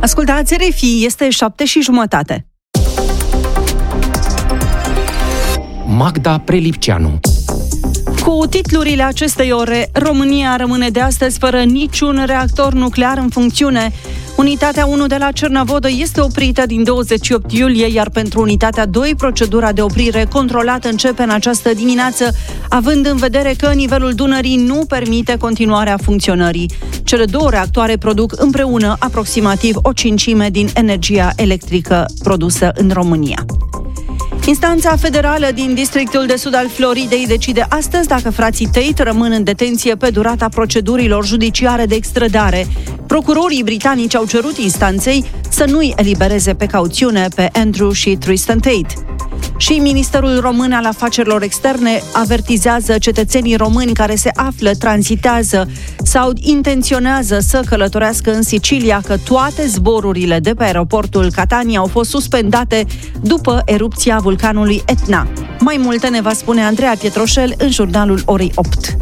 Ascultați RFI, este 7:30. Magda Prelipceanu. Cu titlurile acestei ore, România rămâne de astăzi fără niciun reactor nuclear în funcțiune. Unitatea 1 de la Cernavodă este oprită din 28 iulie, iar pentru unitatea 2, procedura de oprire controlată începe în această dimineață, având în vedere că nivelul Dunării nu permite continuarea funcționării. Cele două reactoare produc împreună aproximativ o cincime din energia electrică produsă în România. Instanța federală din districtul de sud al Floridei decide astăzi dacă frații Tate rămân în detenție pe durata procedurilor judiciare de extradare. Procurorii britanici au cerut instanței să nu-i elibereze pe cauțiune pe Andrew și Tristan Tate. Și Ministerul Român al Afacerilor Externe avertizează cetățenii români care se află, tranzitează sau intenționează să călătorească în Sicilia că toate zborurile de pe aeroportul Catania au fost suspendate după erupția vulcanului Etna. Mai multe ne va spune Andreea Pietroșel în jurnalul orei 8.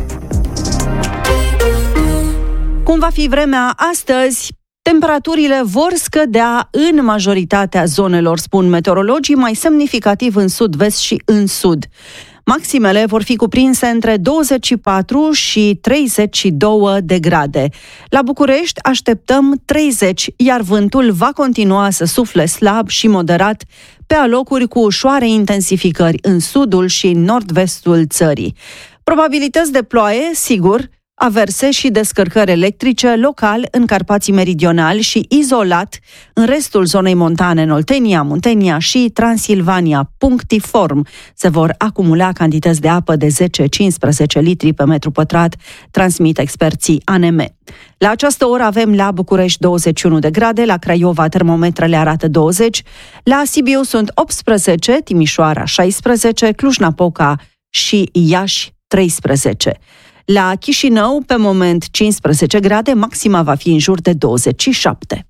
Cum va fi vremea astăzi? Temperaturile vor scădea în majoritatea zonelor, spun meteorologii, mai semnificativ în sud-vest și în sud. Maximele vor fi cuprinse între 24 și 32 de grade. La București așteptăm 30, iar vântul va continua să sufle slab și moderat pe alocuri cu ușoare intensificări în sudul și nord-vestul țării. Probabilități de ploaie, sigur, averse și descărcări electrice local în Carpații Meridionali și izolat în restul zonei montane, în Oltenia, Muntenia și Transilvania. Punctiform se vor acumula cantități de apă de 10-15 litri pe metru pătrat, transmit experții ANM. La această oră avem la București 21 de grade, la Craiova termometrele arată 20, la Sibiu sunt 18, Timișoara 16, Cluj-Napoca și Iași 13. La Chișinău, pe moment 15 grade, maxima va fi în jur de 27.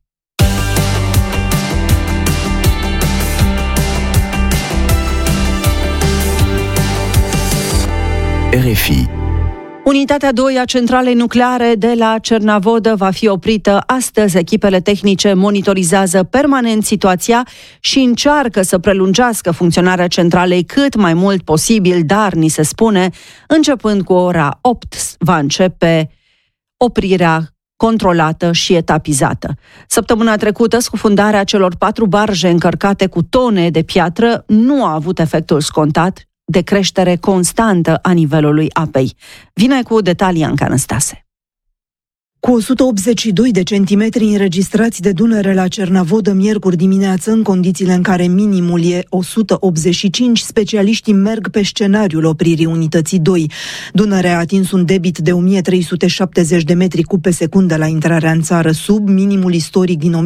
RFI. Unitatea 2 a centralei nucleare de la Cernavodă va fi oprită astăzi. Echipele tehnice monitorizează permanent situația și încearcă să prelungească funcționarea centralei cât mai mult posibil, dar, ni se spune, începând cu ora 8 va începe oprirea controlată și etapizată. Săptămâna trecută, scufundarea celor 4 barje încărcate cu tone de piatră nu a avut efectul scontat de creștere constantă a nivelului apei. Vine cu detalii Anca Năstase. Cu 182 de centimetri înregistrați de Dunăre la Cernavodă miercuri dimineață, în condițiile în care minimul e 185, specialiștii merg pe scenariul opririi unității 2. Dunăre a atins un debit de 1370 de metri cub pe secundă la intrarea în țară, sub minimul istoric din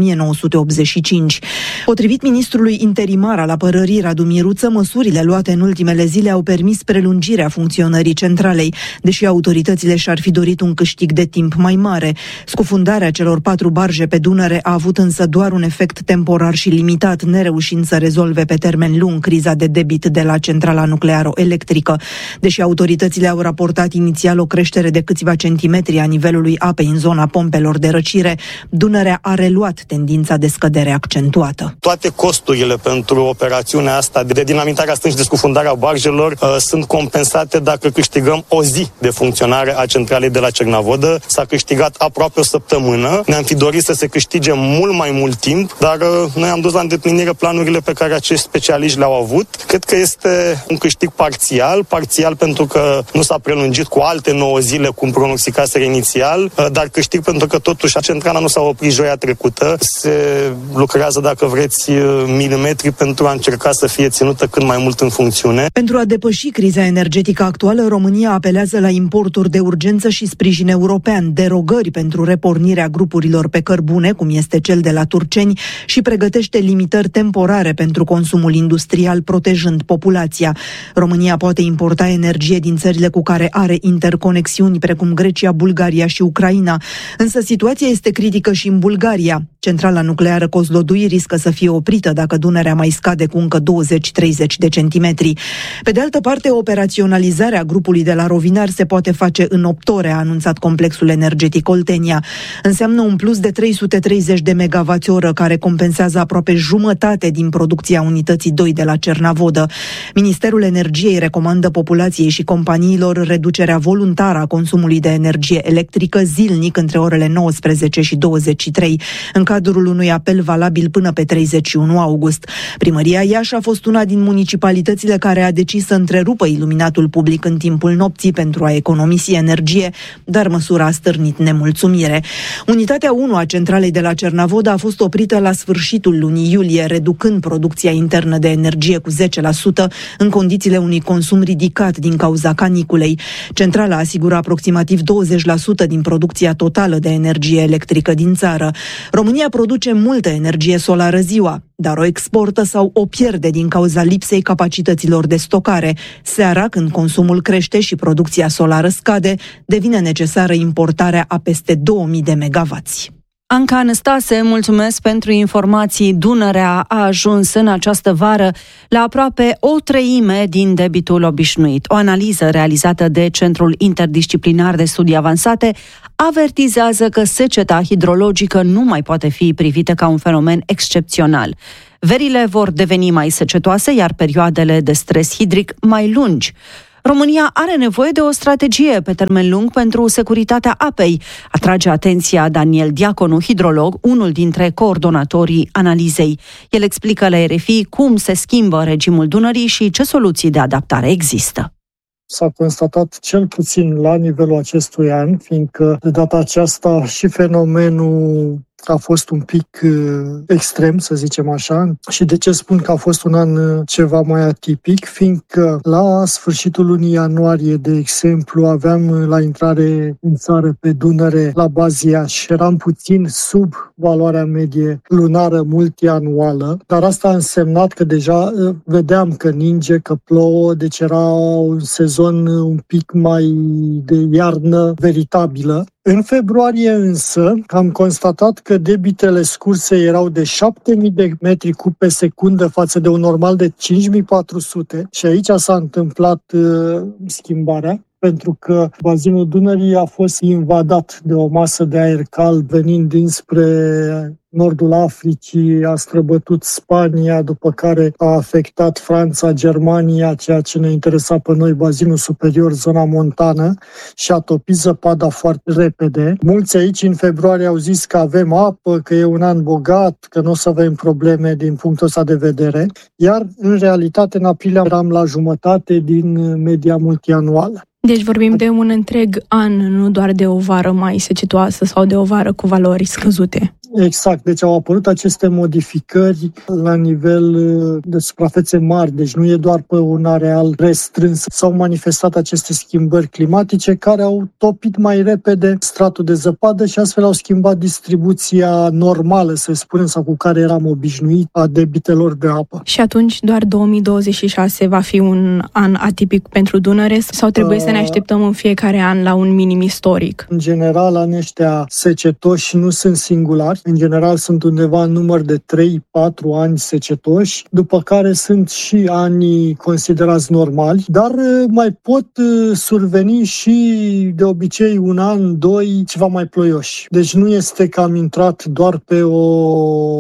1985. Potrivit ministrului interimar al apărării Radu Miruță, măsurile luate în ultimele zile au permis prelungirea funcționării centralei, deși autoritățile și-ar fi dorit un câștig de timp mai mare. Scufundarea celor 4 barje pe Dunăre a avut însă doar un efect temporar și limitat, nereușind să rezolve pe termen lung criza de debit de la centrala nuclearo-electrică. Deși autoritățile au raportat inițial o creștere de câțiva centimetri a nivelului apei în zona pompelor de răcire, Dunărea a reluat tendința de scădere accentuată. Toate costurile pentru operațiunea asta de dinamitarea stâng și de scufundarea barjelor sunt compensate dacă câștigăm o zi de funcționare a centralei de la Cernavodă. S-a câștigat aproape o săptămână. Ne-am fi dorit să se câștige mult mai mult timp, dar noi am dus la îndeplinire planurile pe care acești specialiști le-au avut. Cred că este un câștig parțial pentru că nu s-a prelungit cu alte 9 zile cum pronosticaseră inițial, dar câștig pentru că totuși centrala nu s-a oprit joia trecută. Se lucrează, dacă vreți, milimetri pentru a încerca să fie ținută cât mai mult în funcțiune. Pentru a depăși criza energetică actuală, România apelează la importuri de urgență și sprijin european, derogări pentru repornirea grupurilor pe cărbune, cum este cel de la Turceni, și pregătește limitări temporare pentru consumul industrial, protejând populația. România poate importa energie din țările cu care are interconexiuni, precum Grecia, Bulgaria și Ucraina. Însă situația este critică și în Bulgaria. Centrala nucleară Kozlodui riscă să fie oprită dacă Dunărea mai scade cu încă 20-30 de centimetri. Pe de altă parte, operaționalizarea grupului de la Rovinari se poate face în 8 ore, a anunțat Complexul Energetic Oltenia. Înseamnă un plus de 330 de MWh, care compensează aproape jumătate din producția unității 2 de la Cernavodă. Ministerul Energiei recomandă populației și companiilor reducerea voluntară a consumului de energie electrică zilnic între orele 19 și 23, în cadrul unui apel valabil până pe 31 august. Primăria Iași a fost una din municipalitățile care a decis să întrerupă iluminatul public în timpul nopții pentru a economisi energie, dar măsura a stârnit nemulțumire. Unitatea 1 a centralei de la Cernavodă a fost oprită la sfârșitul lunii iulie, reducând producția internă de energie cu 10% în condițiile unui consum ridicat din cauza caniculei. Centrala asigură aproximativ 20% din producția totală de energie electrică din țară. România produce multă energie solară ziua, dar o exportă sau o pierde din cauza lipsei capacităților de stocare. Seara, când consumul crește și producția solară scade, devine necesară importarea a peste 2000 de megavați. Anca Năstase, mulțumesc pentru informații. Dunărea a ajuns în această vară la aproape 1/3 din debitul obișnuit. O analiză realizată de Centrul Interdisciplinar de Studii Avansate avertizează că seceta hidrologică nu mai poate fi privită ca un fenomen excepțional. Verile vor deveni mai secetoase, iar perioadele de stres hidric mai lungi. România are nevoie de o strategie pe termen lung pentru securitatea apei, atrage atenția Daniel Diaconu, hidrolog, unul dintre coordonatorii analizei. El explică la RFI cum se schimbă regimul Dunării și ce soluții de adaptare există. S-a constatat cel puțin la nivelul acestui an, fiindcă de data aceasta și fenomenul a fost un pic extrem, să zicem așa. Și de ce spun că a fost un an ceva mai atipic? Fiindcă la sfârșitul lunii ianuarie, de exemplu, aveam la intrare în țară pe Dunăre, la Bazia, și eram puțin sub valoarea medie lunară multianuală, dar asta a însemnat că deja vedeam că ninge, că plouă, deci era un sezon un pic mai de iarnă veritabilă. În februarie însă am constatat că debitele scurse erau de 7.000 de metri cub pe secundă față de un normal de 5.400 și aici s-a întâmplat schimbarea, pentru că bazinul Dunării a fost invadat de o masă de aer cald venind dinspre nordul Africii, a străbătut Spania, după care a afectat Franța, Germania, ceea ce ne interesa pe noi, bazinul superior, zona montană, și a topit zăpada foarte repede. Mulți aici în februarie au zis că avem apă, că e un an bogat, că nu o să avem probleme din punctul ăsta de vedere, iar în realitate în aprilie eram la jumătate din media multianuală. Deci vorbim de un întreg an, nu doar de o vară mai secetoasă sau de o vară cu valori scăzute. Exact, deci au apărut aceste modificări la nivel de suprafețe mari, deci nu e doar pe un areal restrâns. S-au manifestat aceste schimbări climatice care au topit mai repede stratul de zăpadă și astfel au schimbat distribuția normală, să spunem, sau cu care eram obișnuit, a debitelor de apă. Și atunci doar 2026 va fi un an atipic pentru Dunăre sau trebuie să ne așteptăm în fiecare an la un minim istoric? În general, anii ăștia secetoși nu sunt singulari. În general sunt undeva în număr de 3-4 ani secetoși, după care sunt și ani considerați normali, dar mai pot surveni și de obicei un an, doi, ceva mai ploioși. Deci nu este că am intrat doar pe o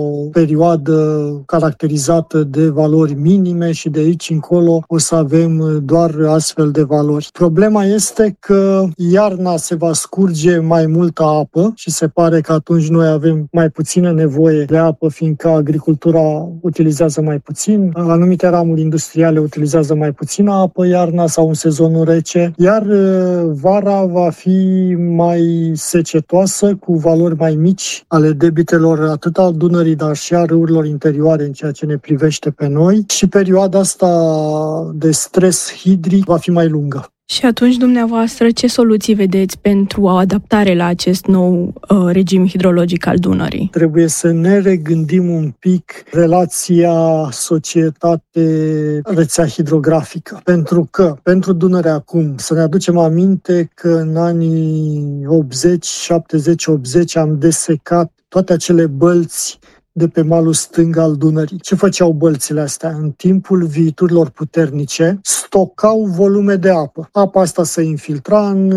perioadă caracterizată de valori minime și de aici încolo o să avem doar astfel de valori. Problema este că iarna se va scurge mai multă apă și se pare că atunci noi avem mai puțină nevoie de apă, fiindcă agricultura utilizează mai puțin, anumite ramuri industriale utilizează mai puțină apă iarna sau în sezonul rece, iar vara va fi mai secetoasă, cu valori mai mici ale debitelor atât al Dunării, dar și a râurilor interioare în ceea ce ne privește pe noi, și perioada asta de stres hidric va fi mai lungă. Și atunci, dumneavoastră, ce soluții vedeți pentru o adaptare la acest nou regim hidrologic al Dunării? Trebuie să ne regândim un pic relația societate-rețea hidrografică. Pentru că, pentru Dunăre acum, să ne aducem aminte că în anii 80, 70-80 am desecat toate acele bălți de pe malul stâng al Dunării. Ce făceau bălțile astea? În timpul viiturilor puternice, stocau volume de apă. Apa asta se infiltra în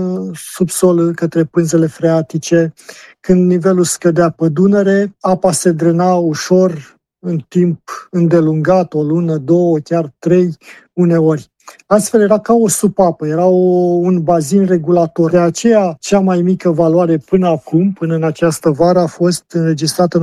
subsol către pânzele freatice. Când nivelul scădea pe Dunăre, apa se drena ușor în timp îndelungat, o lună, 2, chiar 3 uneori. Astfel era ca o supapă, era un bazin regulator. De aceea, cea mai mică valoare până acum, până în această vară, a fost înregistrată în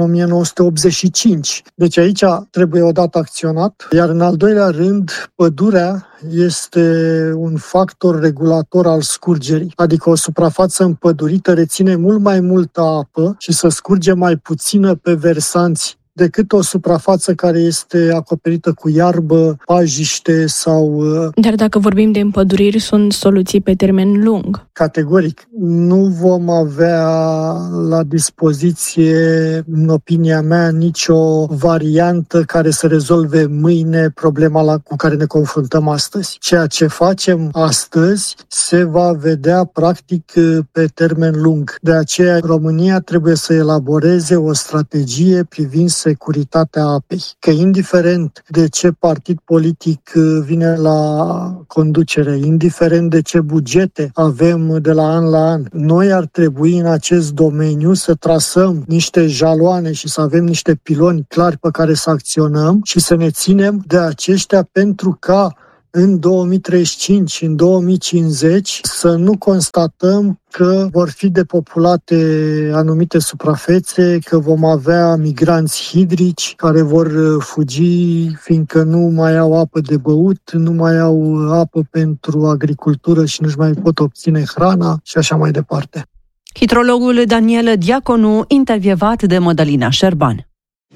1985. Deci aici trebuie odată acționat. Iar în al doilea rând, pădurea este un factor regulator al scurgerii. Adică o suprafață împădurită reține mult mai multă apă și să scurge mai puțină pe versanți decât o suprafață care este acoperită cu iarbă, pajiște sau... Dar dacă vorbim de împăduriri, sunt soluții pe termen lung. Categoric. Nu vom avea la dispoziție, în opinia mea, nicio variantă care să rezolve mâine problema cu care ne confruntăm astăzi. Ceea ce facem astăzi se va vedea practic pe termen lung. De aceea România trebuie să elaboreze o strategie privind securitatea apei. Că indiferent de ce partid politic vine la conducere, indiferent de ce bugete avem de la an la an, noi ar trebui în acest domeniu să trasăm niște jaloane și să avem niște piloni clari pe care să acționăm și să ne ținem de aceștia pentru ca în 2035, în 2050, să nu constatăm că vor fi depopulate anumite suprafețe, că vom avea migranți hidrici care vor fugi fiindcă nu mai au apă de băut, nu mai au apă pentru agricultură și nu-și mai pot obține hrana și așa mai departe. Hidrologul Daniel Diaconu, intervievat de Mădălina Șerban.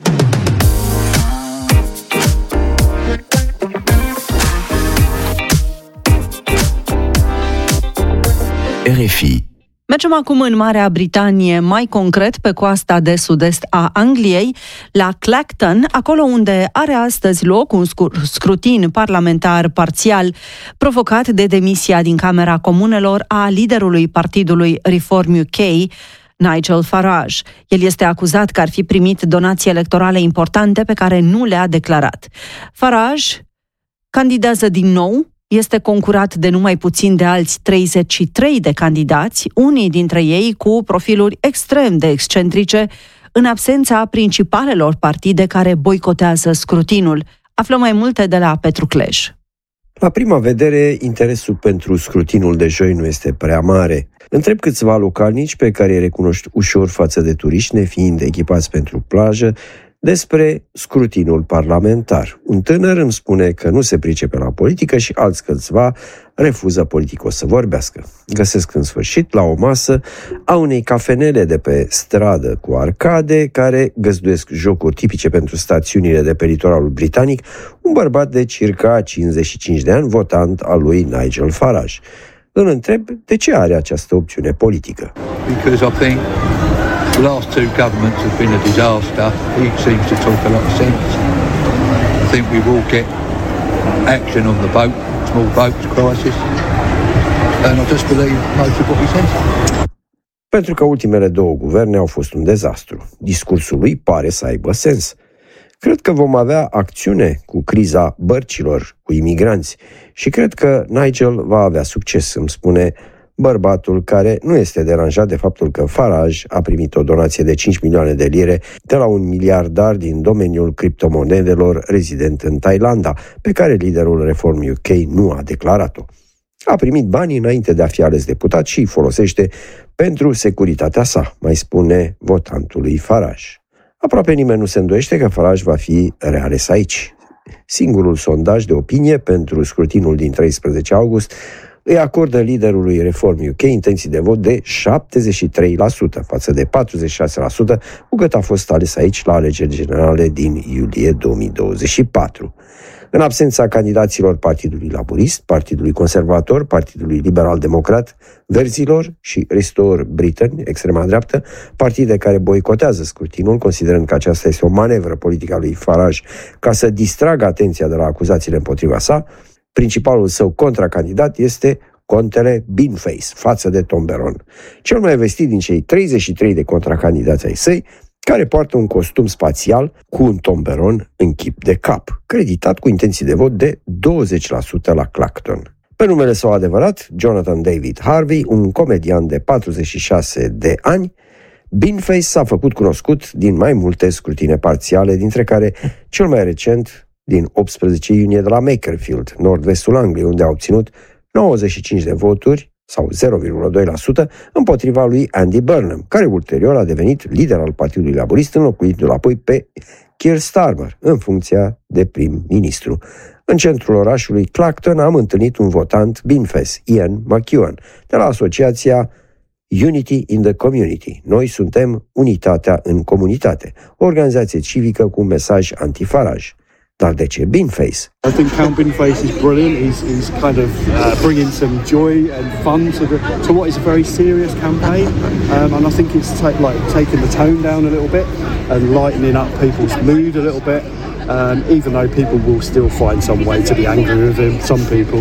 RFI. Mergem acum în Marea Britanie, mai concret pe coasta de sud-est a Angliei, la Clacton, acolo unde are astăzi loc un scrutin parlamentar parțial provocat de demisia din Camera Comunelor a liderului partidului Reform UK, Nigel Farage. El este acuzat că ar fi primit donații electorale importante pe care nu le-a declarat. Farage candidează din nou. Este concurat de numai puțin de alți 33 de candidați, unii dintre ei cu profiluri extrem de excentrice, în absența principalelor partide care boicotează scrutinul. Aflăm mai multe de la Petru Cleș. La prima vedere, interesul pentru scrutinul de joi nu este prea mare. Întreb câțiva localnici pe care îi recunoști ușor față de turiști, nefiind echipați pentru plajă, despre scrutinul parlamentar. Un tânăr îmi spune că nu se pricepe la politică și alți câțiva refuză politicos să vorbească. Găsesc în sfârșit la o masă a unei cafenele de pe stradă cu arcade care găzduiesc jocuri tipice pentru stațiunile de pe litoralul britanic un bărbat de circa 55 de ani, votant al lui Nigel Farage. Îl întreb de ce are această opțiune politică. The last two governments have been a disaster. He seems to talk a lot of sense. I think we will get action on the small boats crisis. And I just believe most of what he says. Pentru că ultimele două guverne au fost un dezastru. Discursul lui pare să aibă sens. Cred că vom avea acțiune cu criza bărcilor, cu imigranți și cred că Nigel va avea succes, îmi spune bărbatul care nu este deranjat de faptul că Farage a primit o donație de 5 milioane de lire de la un miliardar din domeniul criptomonedelor rezident în Thailanda, pe care liderul Reform UK nu a declarat-o. A primit banii înainte de a fi ales deputat și îi folosește pentru securitatea sa, mai spune votantul lui Farage. Aproape nimeni nu se îndoiește că Farage va fi reales aici. Singurul sondaj de opinie pentru scrutinul din 13 august îi acordă liderului Reform UK intenții de vot de 73% față de 46% cu cât a fost ales aici la alegeri generale din iulie 2024. În absența candidaților Partidului Laburist, Partidului Conservator, Partidului Liberal-Democrat, Verzilor și Restore Britain, extrema dreaptă, partide care boicotează scrutinul, considerând că aceasta este o manevră politică a lui Farage ca să distragă atenția de la acuzațiile împotriva sa, principalul său contracandidat este contele Beanface față de Tomberon, cel mai vestit din cei 33 de contracandidați ai săi, care poartă un costum spațial cu un tomberon în chip de cap, creditat cu intenții de vot de 20% la Clacton. Pe numele său adevărat, Jonathan David Harvey, un comedian de 46 de ani, Beanface s-a făcut cunoscut din mai multe scrutine parțiale, dintre care cel mai recent din 18 iunie de la Makerfield, nord-vestul Angliei, unde a obținut 95 de voturi, sau 0,2%, împotriva lui Andy Burnham, care ulterior a devenit lider al Partidului Laborist, înlocuindu-l apoi pe Keir Starmer, în funcția de prim-ministru. În centrul orașului Clacton am întâlnit un votant Beanface, Ian McEwan, de la asociația Unity in the Community. Noi suntem unitatea în comunitate, o organizație civică cu un mesaj anti-Farage. Dar de ce Beanface? I think Count Beanface is brilliant. He's kind of bringing some joy and fun to what is a very serious campaign, and I think it's taking the tone down a little bit and lightening up people's mood a little bit. Even though people will still find some way to be angry with him, some people.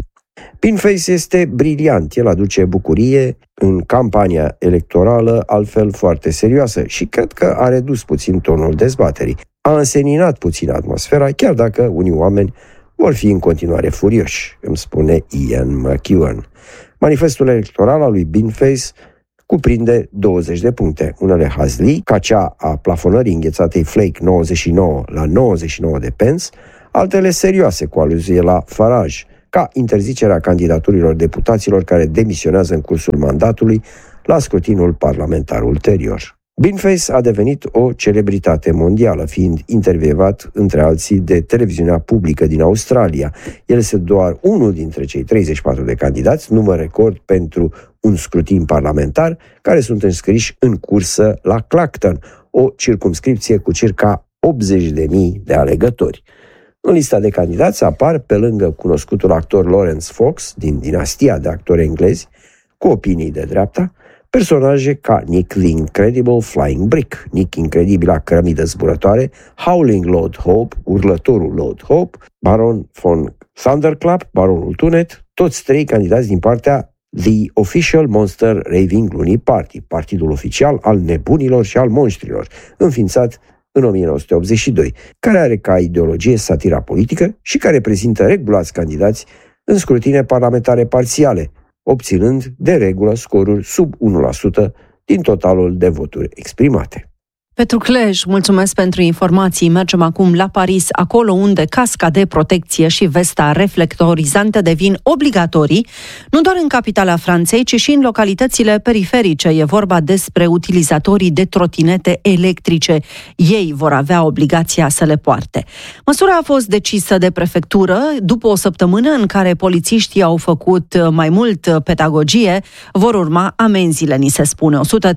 Beanface este briliant, el aduce bucurie în campania electorală, altfel foarte serioasă, și cred că a redus puțin tonul dezbaterii. A înseninat puțin atmosfera, chiar dacă unii oameni vor fi în continuare furioși, îmi spune Ian McEwan. Manifestul electoral al lui Beanface cuprinde 20 de puncte, unele hazlii, ca cea a plafonării înghețatei Flake 99 la 99 de pence, altele serioase, cu aluzie la Farage, ca interzicerea candidaturilor deputaților care demisionează în cursul mandatului la scrutinul parlamentar ulterior. Beanface a devenit o celebritate mondială, fiind intervievat, între alții, de televiziunea publică din Australia. El este doar unul dintre cei 34 de candidați, număr record pentru un scrutin parlamentar, care sunt înscriși în cursă la Clacton, o circumscripție cu circa 80.000 de alegători. În lista de candidați apar, pe lângă cunoscutul actor Lawrence Fox, din dinastia de actori englezi, cu opinii de dreapta, personaje ca Nick the Incredible Flying Brick, Nick incredibila cărămidă zburătoare, Howling Lord Hope, urlătorul Lord Hope, Baron von Thunderclap, Baronul Tunet, toți trei candidați din partea The Official Monster Raving Loony Party, partidul oficial al nebunilor și al monștrilor, înființat în 1982, care are ca ideologie satira politică și care prezintă regulați candidați în scrutine parlamentare parțiale, obținând de regulă scoruri sub 1% din totalul de voturi exprimate. Petru Clej, mulțumesc pentru informații. Mergem acum la Paris, acolo unde casca de protecție și vesta reflectorizantă devin obligatorii, nu doar în capitala Franței, ci și în localitățile periferice. E vorba despre utilizatorii de trotinete electrice. Ei vor avea obligația să le poarte. Măsura a fost decisă de prefectură după o săptămână în care polițiștii au făcut mai mult pedagogie. Vor urma amenziile, ni se spune,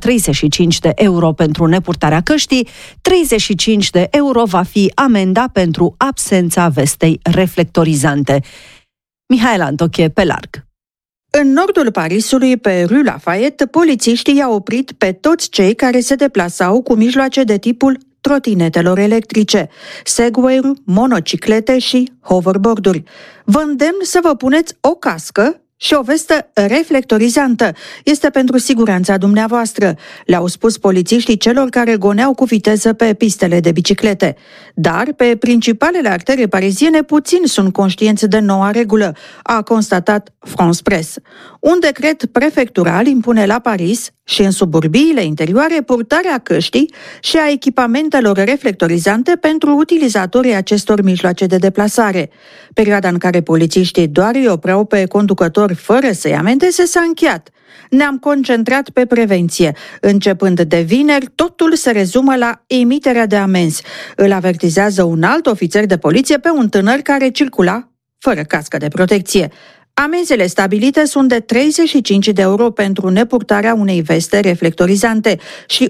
135 de euro pentru nepurtarea căștii, 35 de euro va fi amenda pentru absența vestei reflectorizante. Mihaela Antoche, pe larg. În nordul Parisului, pe Rue Lafayette, polițiștii i-au oprit pe toți cei care se deplasau cu mijloace de tipul trotinetelor electrice, segway-uri, monociclete și hoverboard-uri. Vă îndemn să vă puneți o cască și o vestă reflectorizantă. Este pentru siguranța dumneavoastră, le-au spus polițiștii celor care goneau cu viteză pe pistele de biciclete. Dar pe principalele artere pariziene puțini sunt conștienți de noua regulă, a constatat France Presse. Un decret prefectural impune la Paris și în suburbiile interioare purtarea căștii și a echipamentelor reflectorizante pentru utilizatorii acestor mijloace de deplasare. Perioada în care polițiștii doar îi opreau pe conducători fără să-i amendeze s-a încheiat. Ne-am concentrat pe prevenție. Începând de vineri, totul se rezumă la emiterea de amenzi. Îl avertizează un alt ofițer de poliție pe un tânăr care circula fără cască de protecție. Amenzile stabilite sunt de 35 de euro pentru nepurtarea unei veste reflectorizante și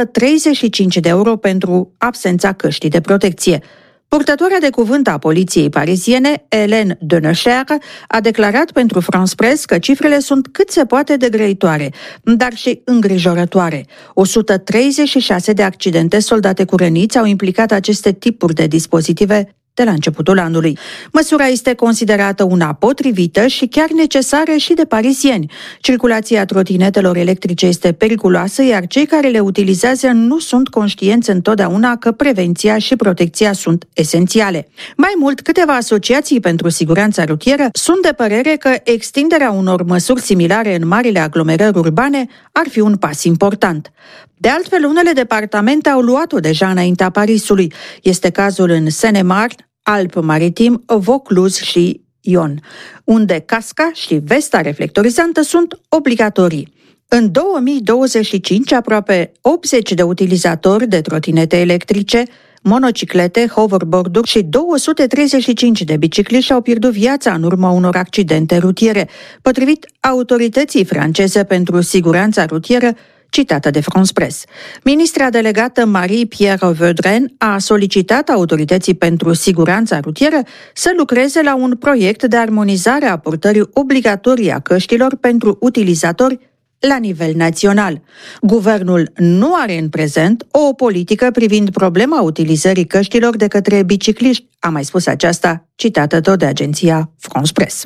135 de euro pentru absența căștii de protecție. Purtătoarea de cuvânt a poliției pariziene, Hélène Denecher, a declarat pentru France Presse că cifrele sunt cât se poate de grăitoare, dar și îngrijorătoare. 136 de accidente soldate cu răniți au implicat aceste tipuri de dispozitive de la începutul anului. Măsura este considerată una potrivită și chiar necesară și de parisieni. Circulația trotinetelor electrice este periculoasă, iar cei care le utilizează nu sunt conștienți întotdeauna că prevenția și protecția sunt esențiale. Mai mult, câteva asociații pentru siguranța rutieră sunt de părere că extinderea unor măsuri similare în marile aglomerări urbane ar fi un pas important. De altfel, unele departamente au luat-o deja înaintea Parisului. Este cazul în Seine-et-Marne, Alpes-Maritim, Vaucluse și Ion, unde casca și vesta reflectorizantă sunt obligatorii. În 2025, aproape 80 de utilizatori de trotinete electrice, monociclete, hoverboard-uri și 235 de bicicliști au pierdut viața în urma unor accidente rutiere, potrivit autorității franceze pentru siguranța rutieră, citată de France Press. Ministra delegată Marie-Pierre Vaudrenne a solicitat autorității pentru siguranța rutieră să lucreze la un proiect de armonizare a purtării obligatorii a căștilor pentru utilizatori la nivel național. Guvernul nu are în prezent o politică privind problema utilizării căștilor de către bicicliști, a mai spus aceasta, citată tot de agenția France Press.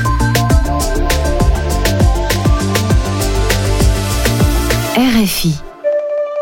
RFI